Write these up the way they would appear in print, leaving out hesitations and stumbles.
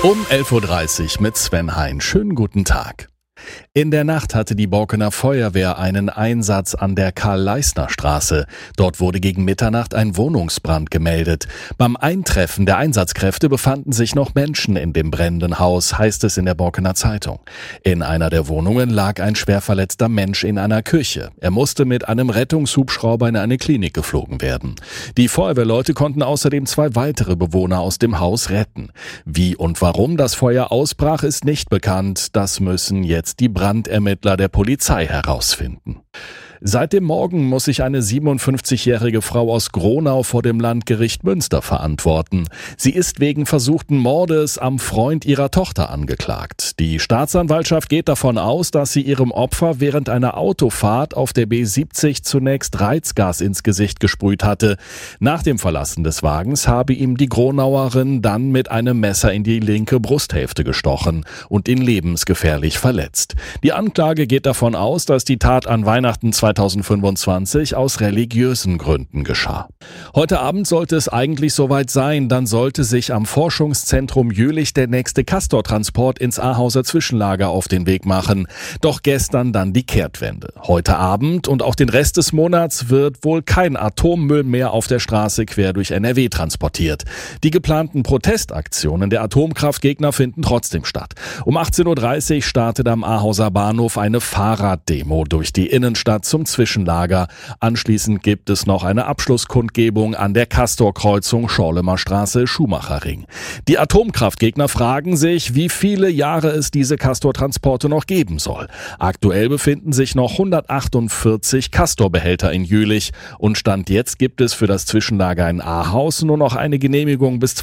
Um 11.30 Uhr mit Sven Hein. Schönen guten Tag. In der Nacht hatte die Borkener Feuerwehr einen Einsatz an der Karl-Leisner-Straße. Dort wurde gegen Mitternacht ein Wohnungsbrand gemeldet. Beim Eintreffen der Einsatzkräfte befanden sich noch Menschen in dem brennenden Haus, heißt es in der Borkener Zeitung. In einer der Wohnungen lag ein schwer verletzter Mensch in einer Küche. Er musste mit einem Rettungshubschrauber in eine Klinik geflogen werden. Die Feuerwehrleute konnten außerdem 2 weitere Bewohner aus dem Haus retten. Wie und warum das Feuer ausbrach, ist nicht bekannt. Das müssen jetzt die Brandermittler der Polizei herausfinden. Seit dem Morgen muss sich eine 57-jährige Frau aus Gronau vor dem Landgericht Münster verantworten. Sie ist wegen versuchten Mordes am Freund ihrer Tochter angeklagt. Die Staatsanwaltschaft geht davon aus, dass sie ihrem Opfer während einer Autofahrt auf der B70 zunächst Reizgas ins Gesicht gesprüht hatte. Nach dem Verlassen des Wagens habe ihm die Gronauerin dann mit einem Messer in die linke Brusthälfte gestochen und ihn lebensgefährlich verletzt. Die Anklage geht davon aus, dass die Tat an Weihnachten 2025 aus religiösen Gründen geschah. Heute Abend sollte es eigentlich soweit sein, dann sollte sich am Forschungszentrum Jülich der nächste Castor-Transport ins Ahauser Zwischenlager auf den Weg machen. Doch gestern dann die Kehrtwende. Heute Abend und auch den Rest des Monats wird wohl kein Atommüll mehr auf der Straße quer durch NRW transportiert. Die geplanten Protestaktionen der Atomkraftgegner finden trotzdem statt. Um 18.30 Uhr startet am Ahauser Bahnhof eine Fahrraddemo durch die Innenstadt zum Zwischenlager. Anschließend gibt es noch eine Abschlusskundgebung an der Castor-Kreuzung Schorlemer Straße, Schumacherring. Die Atomkraftgegner fragen sich, wie viele Jahre es diese Castor-Transporte noch geben soll. Aktuell befinden sich noch 148 Castor-Behälter in Jülich und Stand jetzt gibt es für das Zwischenlager in Ahaus nur noch eine Genehmigung bis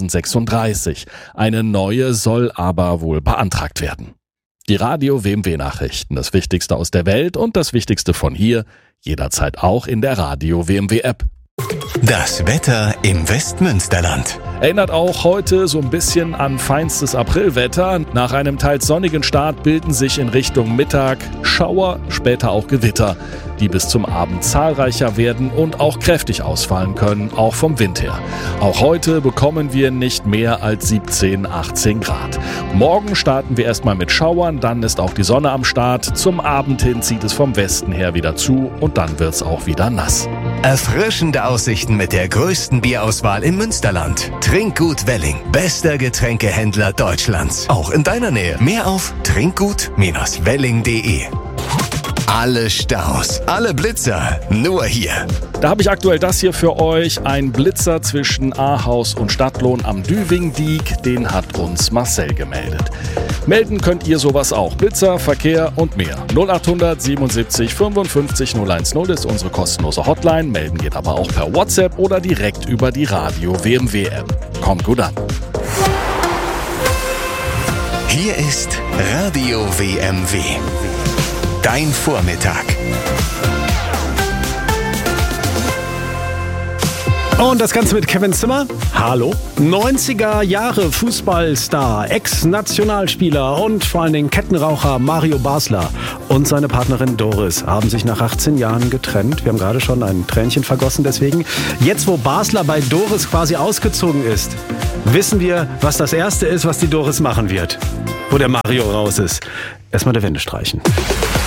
2036. Eine neue soll aber wohl beantragt werden. Die Radio-WMW-Nachrichten, das Wichtigste aus der Welt und das Wichtigste von hier, jederzeit auch in der Radio-WMW-App. Das Wetter im Westmünsterland. Erinnert auch heute so ein bisschen an feinstes Aprilwetter. Nach einem teils sonnigen Start bilden sich in Richtung Mittag Schauer, später auch Gewitter, die bis zum Abend zahlreicher werden und auch kräftig ausfallen können, auch vom Wind her. Auch heute bekommen wir nicht mehr als 17, 18 Grad. Morgen starten wir erstmal mit Schauern, dann ist auch die Sonne am Start. Zum Abend hin zieht es vom Westen her wieder zu und dann wird's auch wieder nass. Erfrischende Aussichten mit der größten Bierauswahl im Münsterland. Trinkgut Welling, bester Getränkehändler Deutschlands. Auch in deiner Nähe. Mehr auf trinkgut-welling.de. Alle Staus, alle Blitzer, nur hier. Da habe ich aktuell das hier für euch. Ein Blitzer zwischen Ahaus und Stadtlohn am Düvingdiek. Den hat uns Marcel gemeldet. Melden könnt ihr sowas auch. Blitzer, Verkehr und mehr. 0800 77 55 010 ist unsere kostenlose Hotline. Melden geht aber auch per WhatsApp oder direkt über die Radio-WMW-App. Kommt gut an. Hier ist Radio WMW. Dein Vormittag. Und das Ganze mit Kevin Zimmer. Hallo. 90er Jahre Fußballstar, Ex-Nationalspieler und vor allen Dingen Kettenraucher Mario Basler und seine Partnerin Doris haben sich nach 18 Jahren getrennt. Wir haben gerade schon ein Tränchen vergossen deswegen. Jetzt, wo Basler bei Doris quasi ausgezogen ist, wissen wir, was das Erste ist, was die Doris machen wird, wo der Mario raus ist. Erstmal der Wände streichen.